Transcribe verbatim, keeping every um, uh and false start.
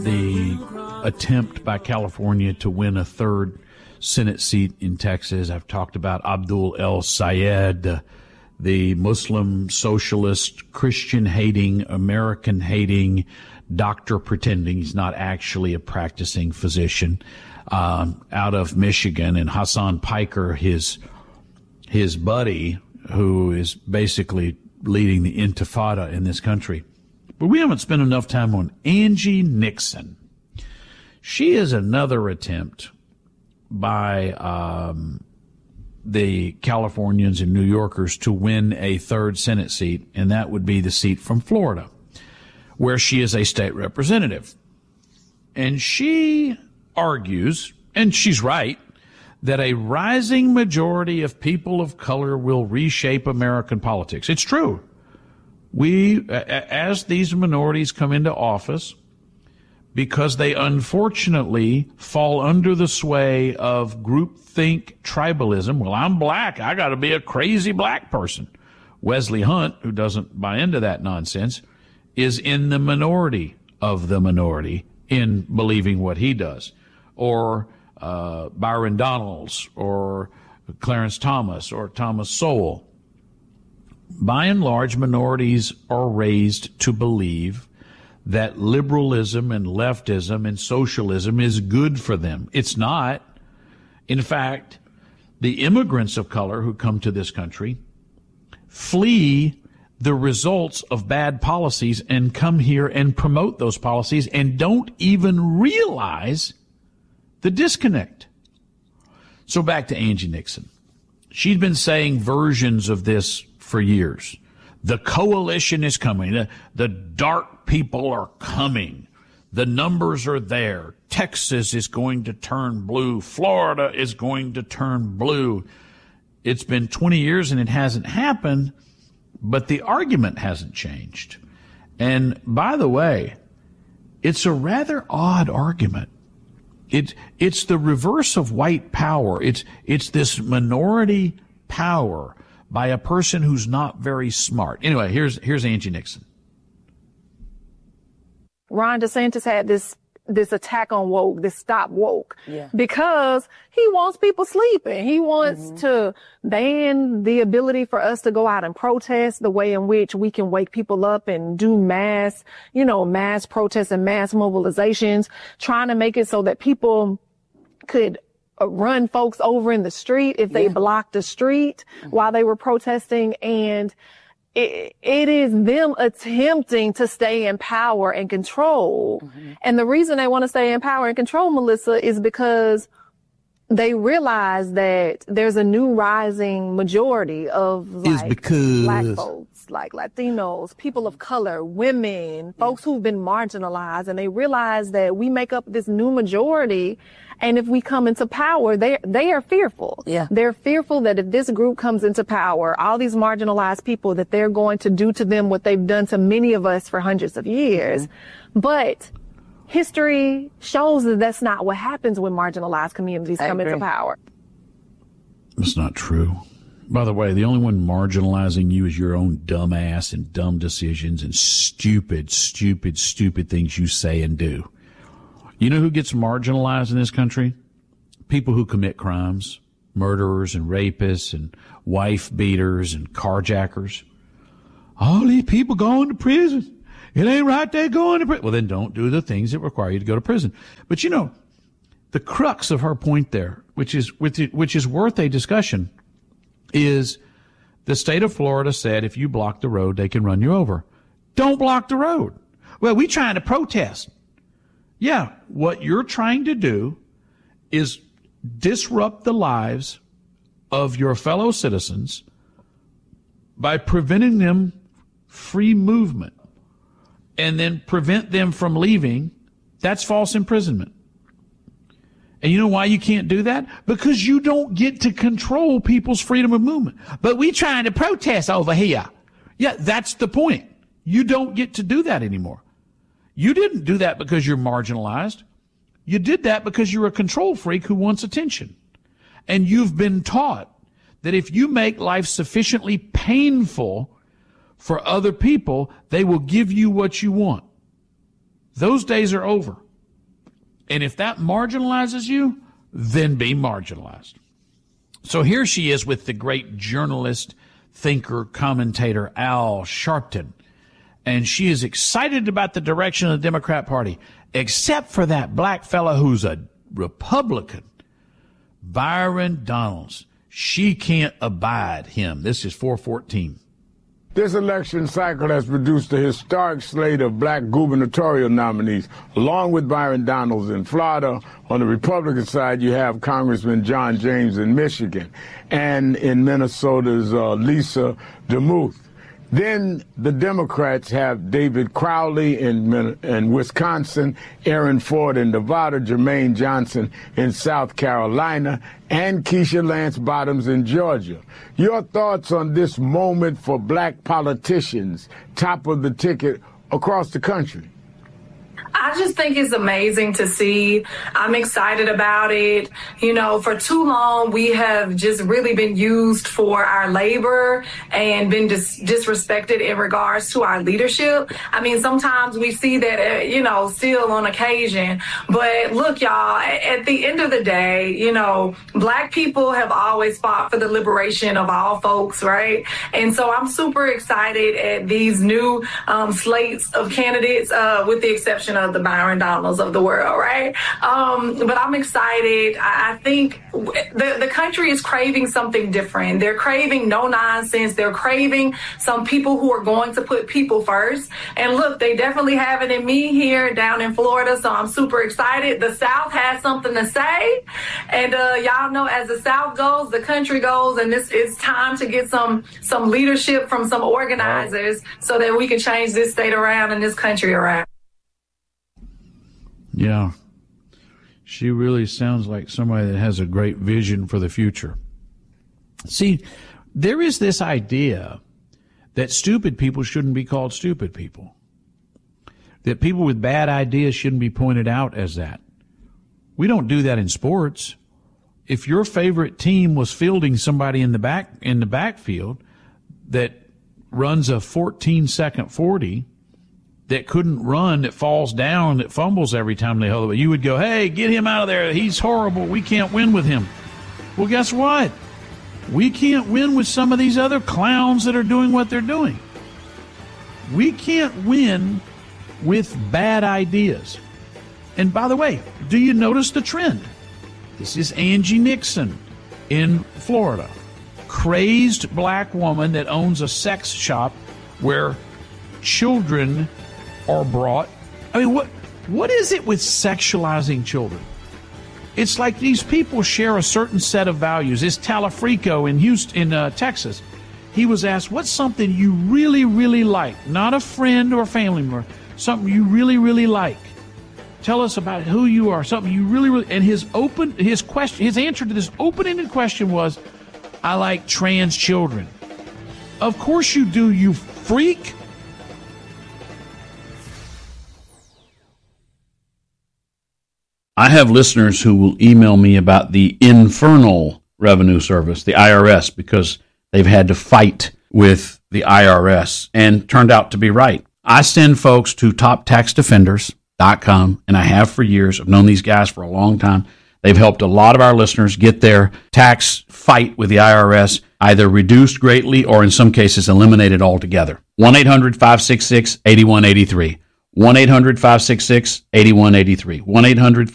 The attempt by California to win a third Senate seat in Texas. I've talked about Abdul El Sayed, the Muslim, socialist, Christian-hating, American-hating doctor pretending he's not actually a practicing physician, um, out of Michigan, and Hassan Piker, his his buddy, who is basically leading the intifada in this country. But we haven't spent enough time on Angie Nixon. She is another attempt by um, the Californians and New Yorkers to win a third Senate seat, and that would be the seat from Florida, where she is a state representative. And she argues, and she's right, that a rising majority of people of color will reshape American politics. It's true. We, as these minorities come into office, because they unfortunately fall under the sway of groupthink tribalism. Well, I'm black. I got to be a crazy black person. Wesley Hunt, who doesn't buy into that nonsense, is in the minority of the minority in believing what he does. Or uh, Byron Donalds, or Clarence Thomas, or Thomas Sowell. By and large, minorities are raised to believe that liberalism and leftism and socialism is good for them. It's not. In fact, the immigrants of color who come to this country flee the results of bad policies and come here and promote those policies and don't even realize the disconnect. So back to Angie Nixon. She'd been saying versions of this for years. The coalition is coming. The, the dark people are coming. The numbers are there. Texas is going to turn blue. Florida is going to turn blue. It's been twenty years and it hasn't happened, but the argument hasn't changed. And by the way, it's a rather odd argument. It, it's the reverse of white power. It's, it's this minority power by a person who's not very smart. Anyway, here's here's Angie Nixon. Ron DeSantis had this this attack on woke, this stop woke, yeah. because he wants people sleeping. He wants mm-hmm. to ban the ability for us to go out and protest, the way in which we can wake people up and do mass, you know, mass protests and mass mobilizations, trying to make it so that people could run folks over in the street if they yeah. blocked the street mm-hmm. while they were protesting. And it, it is them attempting to stay in power and control. Mm-hmm. And the reason they want to stay in power and control, Melissa, is because they realize that there's a new rising majority of like because... black folks, like Latinos, people of color, women, yeah. folks who've been marginalized. And they realize that we make up this new majority. And if we come into power, they they are fearful. Yeah. They're fearful that if this group comes into power, all these marginalized people, that they're going to do to them what they've done to many of us for hundreds of years. Mm-hmm. But history shows that that's not what happens when marginalized communities I come agree. into power. That's not true. By the way, the only one marginalizing you is your own dumb ass and dumb decisions and stupid, stupid, stupid things you say and do. You know who gets marginalized in this country? People who commit crimes, murderers and rapists and wife beaters and carjackers. All these people going to prison. It ain't right they're going to prison. Well, then don't do the things that require you to go to prison. But you know, the crux of her point there, which is which is worth a discussion, is the state of Florida said if you block the road, they can run you over. Don't block the road. Well, we trying to protest. Yeah, what you're trying to do is disrupt the lives of your fellow citizens by preventing them free movement and then prevent them from leaving. That's false imprisonment. And you know why you can't do that? Because you don't get to control people's freedom of movement. But we trying to protest over here. Yeah, that's the point. You don't get to do that anymore. You didn't do that because you're marginalized. You did that because you're a control freak who wants attention. And you've been taught that if you make life sufficiently painful for other people, they will give you what you want. Those days are over. And if that marginalizes you, then be marginalized. So here she is with the great journalist, thinker, commentator Al Sharpton. And she is excited about the direction of the Democrat Party, except for that black fella who's a Republican, Byron Donalds. She can't abide him. This is four fourteen. This election cycle has produced a historic slate of black gubernatorial nominees, along with Byron Donalds in Florida. On the Republican side, you have Congressman John James in Michigan, and in Minnesota's uh, Lisa DeMuth. Then the Democrats have David Crowley in, in Wisconsin, Aaron Ford in Nevada, Jermaine Johnson in South Carolina, and Keisha Lance Bottoms in Georgia. Your thoughts on this moment for black politicians, top of the ticket across the country? I just think it's amazing to see. I'm excited about it. You know, for too long, we have just really been used for our labor and been dis- disrespected in regards to our leadership. I mean, sometimes we see that, uh, you know, still on occasion. But look, y'all, at the end of the day, you know, black people have always fought for the liberation of all folks, right? And so I'm super excited at these new um, slates of candidates, uh, with the exception of the Byron Donalds of the world, right? Um, but I'm excited. I, I think the, the country is craving something different. They're craving no nonsense. They're craving some people who are going to put people first. And look, they definitely have it in me here down in Florida, so I'm super excited. The South has something to say. And uh, y'all know as the South goes, the country goes, and this it's time to get some, some leadership from some organizers so that we can change this state around and this country around. Yeah, she really sounds like somebody that has a great vision for the future. See, there is this idea that stupid people shouldn't be called stupid people, that people with bad ideas shouldn't be pointed out as that. We don't do that in sports. If your favorite team was fielding somebody in the back in the backfield that runs a fourteen second forty, that couldn't run, that falls down, that fumbles every time they hold it, you would go, hey, get him out of there. He's horrible. We can't win with him. Well, guess what? We can't win with some of these other clowns that are doing what they're doing. We can't win with bad ideas. And by the way, do you notice the trend? This is Angie Nixon in Florida. Crazed black woman that owns a sex shop where children are brought. I mean, what what is it with sexualizing children? It's like these people share a certain set of values. It's Talafrico in Houston, in uh, Texas. He was asked, what's something you really, really like? Not a friend or a family member. Something you really, really like. Tell us about who you are. Something you really, really. And his open, his question, his answer to this open-ended question was, I like trans children. Of course you do, you freak. I have listeners who will email me about the infernal revenue service, the I R S, because they've had to fight with the I R S and turned out to be right. I send folks to top tax defenders dot com, and I have for years. I've known these guys for a long time. They've helped a lot of our listeners get their tax fight with the I R S either reduced greatly or in some cases eliminated altogether. one eight hundred five six six eight one eight three. one eight hundred five six six eight one eight three. one eight hundred